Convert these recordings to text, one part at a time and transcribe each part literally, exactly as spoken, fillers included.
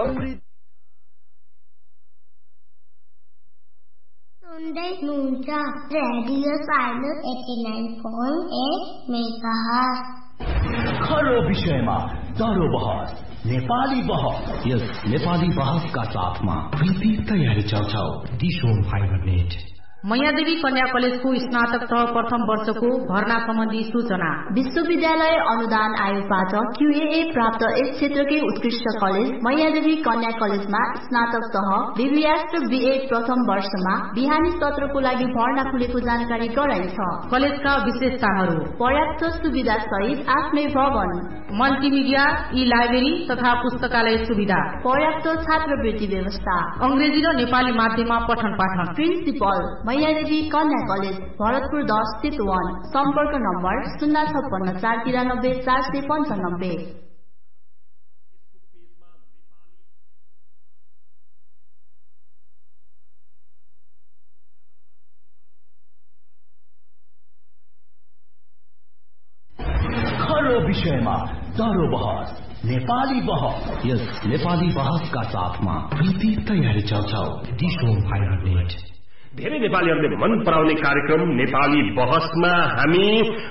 समृद्धि सुन्दै हुनुहुन्छ radio sinus eighty nine point at megahertz. खरो विषयमा दरो बहस, नेपाली बहस। यस नेपाली बहसका साथमा प्रीति तयारी चौछौ दिशोम फाइबर नेट। मैयादेवी कन्या कलेजको स्नातक तह प्रथम वर्षको भर्ना सम्बन्धी सूचना। विश्वविद्यालय अनुदान आयोगबाट क्यूएए प्राप्त एक क्षेत्रकै उत्कृष्ट कलेज मैयादेवी कन्या कलेजमा स्नातक तह बीबीएस र बीए प्रथम वर्षमा बिहानी सत्रको लागि भर्ना खुलेको जानकारी गराइन्छ। कलेजका विशेषताहरू: पर्याप्त सुविधा सहित आफ्नै भवन, मल्टिमिडिया, ई लाइब्रेरी तथा पुस्तकालय सुविधा, पर्याप्त छात्रवृत्ति व्यवस्था, अंग्रेजी र नेपाली माध्यममा पठन पाठन। प्रिन्सिपल मैयादेवी कन्या कलेज, भरतपुर दस चितवन। सम्पर्क नम्बर शून्य छप्पन्न चार तिरानब्बे चार सय पन्चानब्बे। खरो विषयमा दरो बहस, नेपाली बहस। यस नेपाली बहसका साथमा प्रीति तयारी चौछौ दिशोम फाइबर नेट। धेरै नेपालीहरूले मन पराउने कार्यक्रम नेपाली बहसमा हामी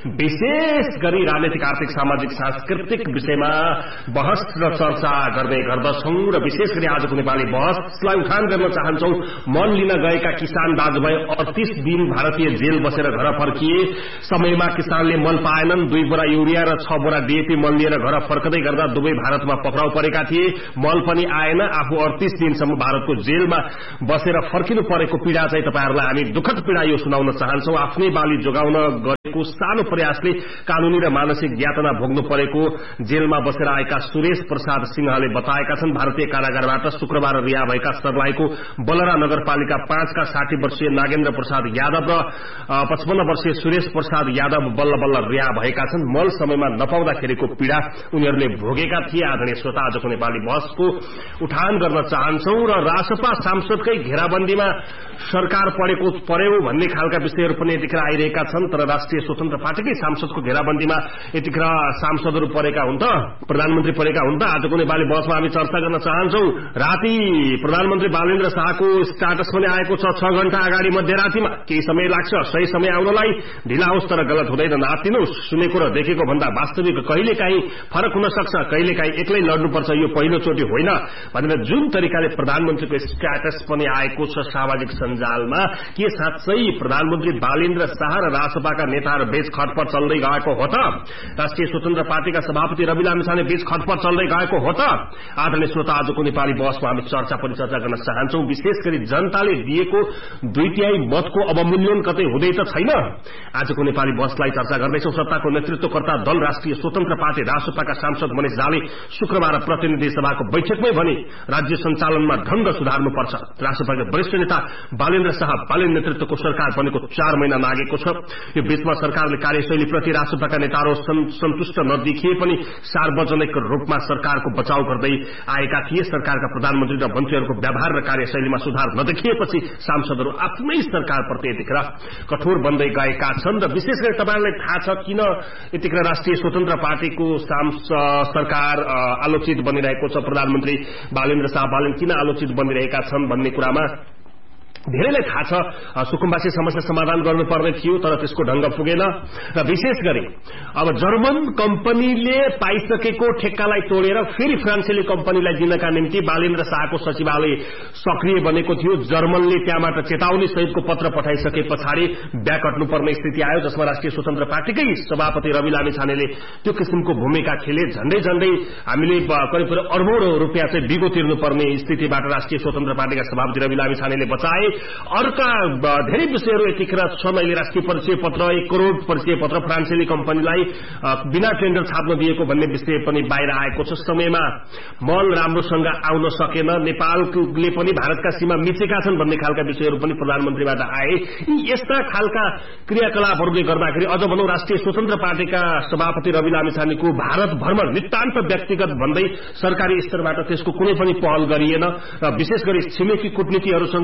विशेष गरी राजनीतिक, आर्थिक, सामाजिक, सांस्कृतिक विषयमा बहस र चर्चा गर्ने गर्दछौं र विशेष गरी आजको नेपाली बहसलाई उठान गर्न चाहन्छौं। मल लिन गएका किसान दाजुभाइ अडतीस दिन भारतीय जेल बसेर घर फर्किए। समयमा किसानले मल पाएनन्। दुई बोरा युरिया र छ बोरा डीएपी मल लिएर घर फर्कदै गर्दा दुवै भारतमा पक्राउ परेका थिए। मल पनि आएन। आफू अडतीस दिनसम्म भारतको जेलमा बसेर फर्किनु परेको पीडा चाहिँ तपाईहरुलाई हामी दुःखद पीडा यो सुनाउन चाहन्छौं। आफ्नै बाली जोगाउन गरेको सानो प्रयासले कानूनी र मानसिक यातना भोग्नु परेको जेलमा बसेर आएका सुरेश प्रसाद सिंहले बताएका छन्। भारतीय कारागारबाट शुक्रबार रिहा भएका सर्लाहीको बलरा नगरपालिका पाँचका साठी वर्षीय नागेन्द्र प्रसाद यादव र पचपन्न वर्षीय सुरेश प्रसाद यादव बल्ल बल्ल रिहा भएका छन्। मल समयमा नपाउँदाखेरिको पीडा उनीहरूले भोगेका थिए। आदरणीय श्रोता, आजको नेपाली बहसको उठान गर्न चाहन्छौं र रासपा सांसदकै घेराबन्दीमा सरकार परेको पर्यो भन्ने खालका विषयहरू पनि यतिखेर आइरहेका छन्। तर राष्ट्रिय स्वतन्त्र पार्टीकै सांसदको घेराबन्दीमा यतिखेर सांसदहरू परेका हुन् त, प्रधानमन्त्री परेका हुन् त। आजको नेपाली बहसमा हामी चर्चा गर्न चाहन्छौं। राति प्रधानमन्त्री बालेन्द्र शाहको स्ट्याटस पनि आएको छ छ घण्टा अगाडि मध्यरातिमा। केही समय लाग्छ सही समय आउनलाई, ढिला होस् तर गलत हुँदैन नातिनुहोस्। सुनेको र देखेको भन्दा वास्तविक कहिलेकाहीँ फरक हुन सक्छ, कहिलेकाहीँ एक्लै लड्नुपर्छ, यो पहिलोचोटि होइन भनेर जुन तरिकाले प्रधानमन्त्रीको स्ट्याटस पनि आएको छ सामाजिक सञ्जालमा, के साँच्चै प्रधानमन्त्री बालेन्द्र शाह र रासपाका नेताहरू बीच खटपट चल्दै गएको हो त? राष्ट्रिय स्वतन्त्र पार्टीका सभापति रवि लामिछाने बीच खटपट चल्दै गएको हो त? आदरणीय श्रोता, आजको नेपाली बहसमा हामी चर्चा परिचर्चा गर्न चाहन्छौं। विशेष गरी जनताले दिएको दुई तिहाई मतको अवमूल्यन कतै हुँदै त छैन? आजको नेपाली बहसलाई चर्चा गर्दैछौं। सत्ताको नेतृत्वकर्ता दल राष्ट्रिय स्वतन्त्र पार्टी रासपाका सांसद मनिष झाले शुक्रबार प्रतिनिधि सभाको बैठकमै भने राज्य सञ्चालनमा ढंग सुधार्नुपर्छ। रासपाका वरिष्ठ नेता बालेन्द्र शाह बालेन नेतृत्वको सरकार बनेको चार महिना लागेको छ। यो बीचमा सरकारले कार्यशैलीप्रति रासपाका नेताहरू सन्तुष्ट नदेखिए पनि सार्वजनिक रूपमा सरकारको बचाउ गर्दै आएका थिए। सरकारका प्रधानमन्त्री र मन्त्रीहरूको व्यवहार र कार्यशैलीमा सुधार नदेखिएपछि सांसदहरू आफ्नै सरकारप्रति यतिखेर कठोर बन्दै गएका छन्। र विशेष गरी तपाईहरुलाई थाहा छ किन यतिखेर राष्ट्रिय स्वतन्त्र पार्टीको सरकार आलोचित बनिरहेको छ, प्रधानमन्त्री बालेन्द्र शाह बालेन किन आलोचित बनिरहेका छन् भन्ने कुरामा धेरैलाई थाहा छ। सुकुम्बासी समस्या समाधान गर्नुपर्ने थियो तर त्यसको ढंग पुगेन। र विशेष गरी अब जर्मन कम्पनीले पाइसकेको ठेक्कालाई तोडेर फेरि फ्रान्सेली कम्पनीलाई दिनका निम्ति बालेन्द्र शाहको सचिवालय सक्रिय बनेको थियो। जर्मनले त्यहाँबाट चेतावनी सहितको पत्र पठाइसके पछाडि ब्याकट्नुपर्ने स्थिति आयो, जसमा राष्ट्रिय स्वतन्त्र पार्टीकै सभापति रवि लामिछानेले त्यो किसिमको भूमिका खेले। झण्डै झण्डै हामीले करिब करिब अर्बौं रुपियाँ चाहिँ बिगो तिर्नुपर्ने स्थितिबाट राष्ट्रिय स्वतन्त्र पार्टीका सभापति रवि लामिछानेले बचाए। अर्का धेरै विषयहरू यतिखेर छ। मैले राष्ट्रिय परिचय पत्र, एक करोड़ परिचय पत्र फ्रान्सेली कम्पनीलाई बिना टेन्डर छाप्न दिएको भन्ने विषय पनि बाहिर आएको छ। समयमा मल राम्रोसँग आउन सकेन, नेपालले पनि भारतका सीमा मिचेका छन् भन्ने खालका विषयहरू पनि प्रधानमन्त्रीबाट आए। यी यस्ता खालका क्रियाकलापहरूले गर्दाखेरि अझ भनौं राष्ट्रिय स्वतन्त्र पार्टीका सभापति रवि लामिछानेको भारत भ्रमण नितान्त व्यक्तिगत भन्दै सरकारी स्तरबाट त्यसको कुनै पनि पहल गरिएन। र विशेष गरी छिमेकी कूटनीतिहरूसँग राम्रो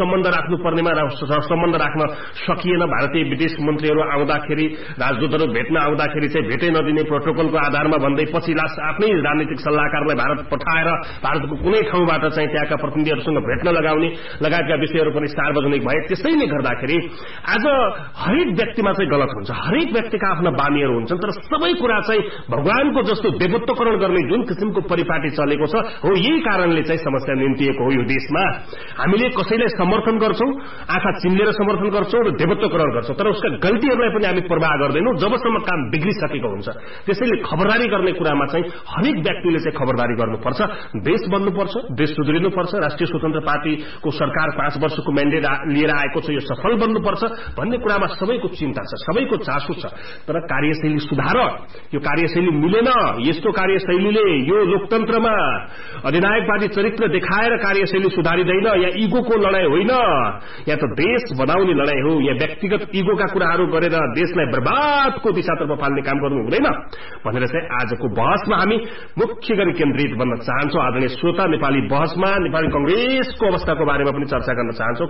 सम्बन्ध राख्नुपर्नेमा सम्बन्ध राख्न सकिएन। भारतीय विदेश मन्त्रीहरू आउँदाखेरि, राजदूतहरू भेट्न आउँदाखेरि चाहिँ भेटै नदिने प्रोटोकलको आधारमा भन्दै पछि लास्ट आफ्नै राजनीतिक सल्लाहकारलाई भारत पठाएर भारतको कुनै ठाउँबाट चाहिँ त्यहाँका प्रतिनिधिहरूसँग भेट्न लगाउने लगायतका विषयहरू पनि सार्वजनिक भए। त्यसैले गर्दाखेरि आज हरेक व्यक्तिमा चाहिँ गलत हुन्छ, हरेक व्यक्तिका आफ्ना बानीहरू हुन्छन्, तर सबै कुरा चाहिँ भगवानको जस्तो देवत्वकरण गर्ने जुन किसिमको परिपाटी चलेको छ हो, यही कारणले चाहिँ समस्या निम्तिएको हो। यो देशमा हामीले कसैलाई समर्थन गर्छौं, आँखा चिम्लेर समर्थन गर्छौं र देवत्वकरण गर्छौं, तर उसका गल्तीहरूलाई पनि हामी प्रवाह गर्दैनौं जबसम्म काम बिग्रिसकेको हुन्छ। त्यसैले खबरदारी गर्ने कुरामा चाहिँ हरेक व्यक्तिले चाहिँ खबरदारी गर्नुपर्छ। देश बन्नुपर्छ, देश सुध्रिनुपर्छ, राष्ट्रिय स्वतन्त्र पार्टीको सरकार पाँच वर्षको म्यान्डेट लिएर आएको छ, यो सफल बन्नुपर्छ भन्ने कुरामा सबैको चिन्ता छ, सबैको चासो छ। तर कार्यशैली सुधार, यो कार्यशैली मिलेन। यस्तो कार्यशैलीले यो लोकतन्त्रमा अधिनायकवादी चरित्र देखाएर कार्यशैली सुधारिँदैन। या इगोको लडाई होइन, या त देश बनाउने लडाई हो। या व्यक्तिगत इगोका कुराहरू गरेर देशलाई बर्बादको दिशातर्फ फाल्ने काम गर्नु हुँदैन भनेर चाहिँ आजको बहसमा हामी मुख्य गरी केन्द्रित बन्न चाहन्छौं। आदरणीय श्रोता, नेपाली बहसमा नेपाली कंग्रेसको अवस्थाको बारेमा पनि चर्चा गर्न चाहन्छौं।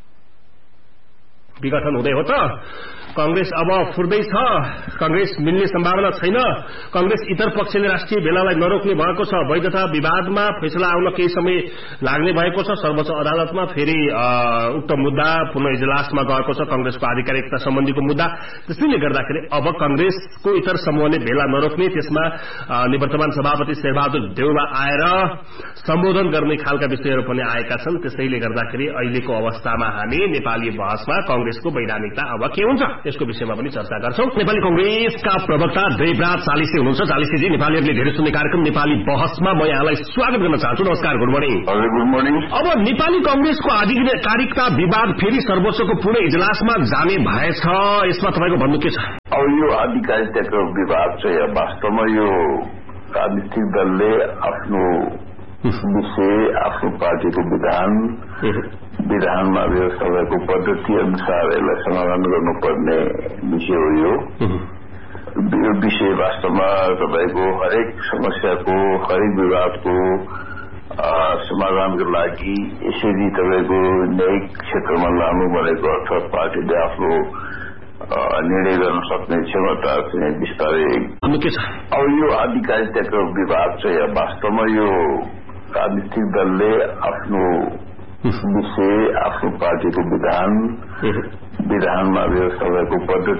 विघटन हुँदै हो त, कांग्रेस अब फुर्दैछ, कांग्रेस मिल्ने सम्भावना छैन। कांग्रेस इतर पक्षले राष्ट्रिय भेलालाई नरोक्ने भएको छ। वैधता विवादमा फैसला आउन केही समय लाग्ने भएको छ। सर्वोच्च अदालतमा फेरि उक्त मुद्दा पुनः इजलासमा गएको छ, कांग्रेसको आधिकारिकता सम्बन्धीको मुद्दा। त्यसैले गर्दाखेरि अब कांग्रेसको इतर समूहले भेला नरोक्ने, त्यसमा निवर्तमान सभापति शेरबहादुर देउवा आएर सम्बोधन गर्ने खालका विषयहरू पनि आएका छन्। त्यसैले गर्दाखेरि अहिलेको अवस्थामा हामी नेपाली बहसमा कांग्रेसको वैधानिकता अब के हुन्छ यसको विषयमा पनि चर्चा गर्छौं। नेपाली कांग्रेसका प्रवक्ता देवराज चालिसे हुनुहुन्छ। चालिसेजी, नेपालीहरूले धेरै सुन्ने कार्यक्रम नेपाली बहसमा म यहाँलाई स्वागत गर्न चाहन्छु। नमस्कार, गुड मर्निङ। हजुर, गुड मर्निङ। अब नेपाली कांग्रेसको आधिकारिकता विवाद फेरि सर्वोच्चको पूर्ण इजलासमा जाने भएछ, यसमा तपाईको भन्नु के छ? अब यो आधिकारिकताको विवाद चाहिँ वास्तवमा यो राजनीतिक दलले आफ्नो विषय, आफ्नो पार्टीको विधान विधानमा व्यवस्थाको पद्धति अनुसार यसलाई समाधान गर्नुपर्ने विषय हो। यो यो विषय वास्तवमा तपाईको हरेक समस्याको, हरेक विवादको समाधानको लागि यसरी तपाईको न्यायिक क्षेत्रमा लानु भनेको अर्थात पार्टीले आफ्नो निर्णय गर्न सक्ने क्षमता चाहिँ बिस्तारै। अब यो आधिकारिकताको विवाद चाहिँ वास्तवमा यो राजनीतिक दलले आफ्नो विषय, आफ्नो पार्टीको विधान विधानमा व्यवस्थाको पद्धति